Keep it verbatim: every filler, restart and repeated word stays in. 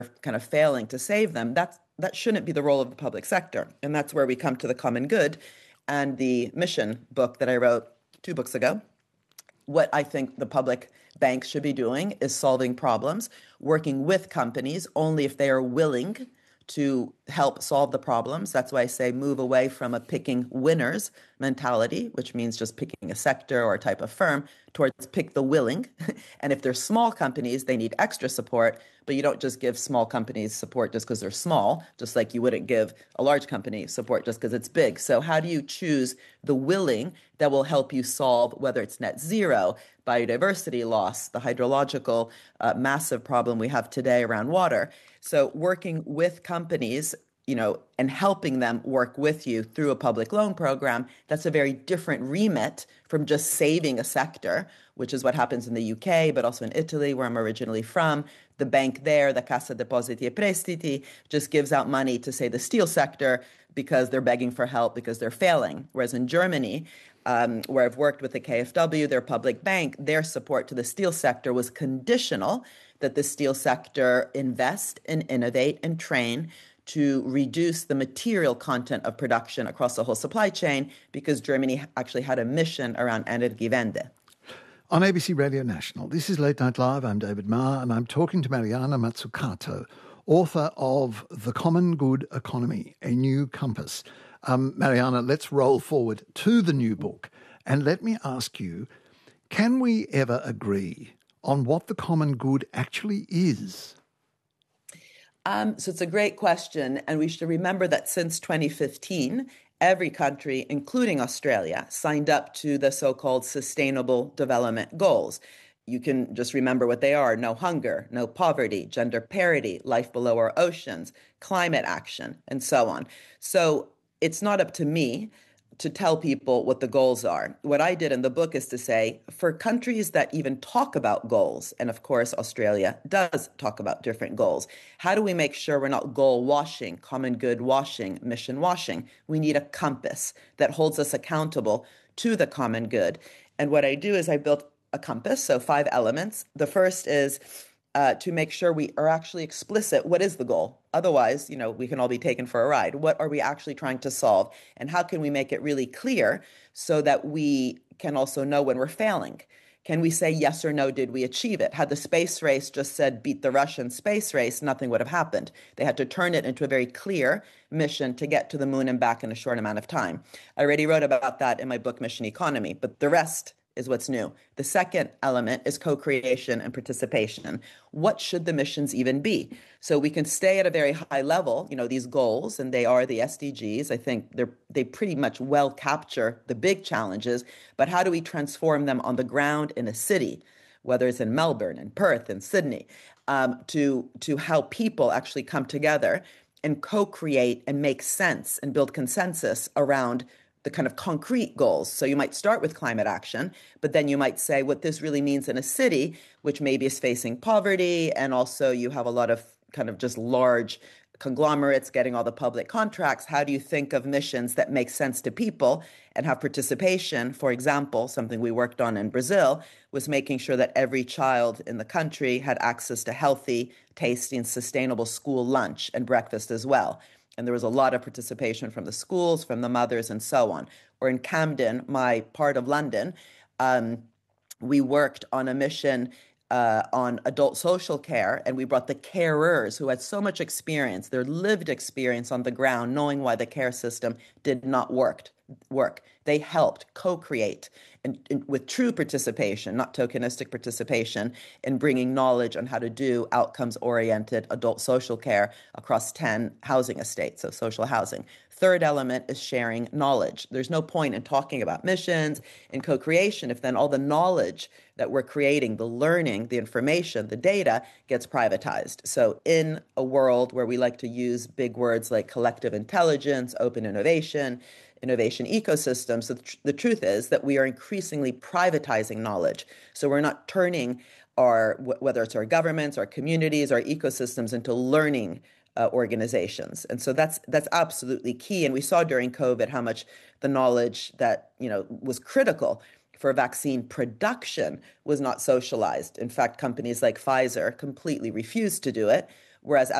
kind of failing to save them, that's, that shouldn't be the role of the public sector. And that's where we come to the common good and the mission book that I wrote two books ago. What I think the public banks should be doing is solving problems, working with companies only if they are willing to help solve the problems. That's why I say move away from a picking winners mentality, which means just picking a sector or a type of firm, towards pick the willing. And if they're small companies, they need extra support, but you don't just give small companies support just because they're small, just like you wouldn't give a large company support just because it's big. So how do you choose the willing that will help you solve, whether it's net zero, biodiversity loss, the hydrological uh, massive problem we have today around water? So working with companies, you know, and helping them work with you through a public loan program, that's a very different remit from just saving a sector, which is what happens in the U K, but also in Italy, where I'm originally from. The bank there, the Cassa Depositi e Prestiti, just gives out money to, say, the steel sector because they're begging for help because they're failing. Whereas in Germany, um, where I've worked with the K F W, their public bank, their support to the steel sector was conditional that the steel sector invest and innovate and train to reduce the material content of production across the whole supply chain, because Germany actually had a mission around Energiewende. On A B C Radio National, this is Late Night Live. I'm David Marr, and I'm talking to Mariana Mazzucato, author of The Common Good Economy, A New Compass. Um, Mariana, let's roll forward to the new book. And let me ask you, can we ever agree on what the common good actually is? Um, so it's a great question. And we should remember that since twenty fifteen, every country, including Australia, signed up to the so-called Sustainable Development Goals. You can just remember what they are: no hunger, no poverty, gender parity, life below our oceans, climate action, and so on. So it's not up to me to tell people what the goals are. What I did in the book is to say, for countries that even talk about goals, and of course Australia does talk about different goals, how do we make sure we're not goal washing, common good washing, mission washing? We need a compass that holds us accountable to the common good. And what I do is I built a compass, so five elements. The first is uh, to make sure we are actually explicit. What is the goal? Otherwise, you know, we can all be taken for a ride. What are we actually trying to solve? And how can we make it really clear so that we can also know when we're failing? Can we say yes or no, did we achieve it? Had the space race just said beat the Russian space race, nothing would have happened. They had to turn it into a very clear mission to get to the moon and back in a short amount of time. I already wrote about that in my book, Mission Economy, but the rest is what's new. The second element is co-creation and participation. What should the missions even be? So we can stay at a very high level, you know, these goals, and they are the S D Gs. I think they're they pretty much well capture the big challenges, but how do we transform them on the ground in a city, whether it's in Melbourne and Perth and Sydney, um, to, to how people actually come together and co-create and make sense and build consensus around the kind of concrete goals. So you might start with climate action, but then you might say what this really means in a city, which maybe is facing poverty, and also you have a lot of kind of just large conglomerates getting all the public contracts. How do you think of missions that make sense to people and have participation? For example, something we worked on in Brazil was making sure that every child in the country had access to healthy, tasty, and sustainable school lunch and breakfast as well. And there was a lot of participation from the schools, from the mothers, and so on. Or in Camden, my part of London, um, we worked on a mission uh, on adult social care, and we brought the carers who had so much experience, their lived experience on the ground, knowing why the care system did not work. work. They helped co-create and, and with true participation, not tokenistic participation, in bringing knowledge on how to do outcomes-oriented adult social care across ten housing estates, so social housing. Third element is sharing knowledge. There's no point in talking about missions and co-creation if then all the knowledge that we're creating, the learning, the information, the data, gets privatized. So in a world where we like to use big words like collective intelligence, open innovation, innovation ecosystems, the, tr- the truth is that we are increasingly privatizing knowledge. So we're not turning our, w- whether it's our governments, our communities, our ecosystems into learning uh, organizations. And so that's that's absolutely key. And we saw during COVID how much the knowledge that, you know, was critical for vaccine production was not socialized. In fact, companies like Pfizer completely refused to do it, whereas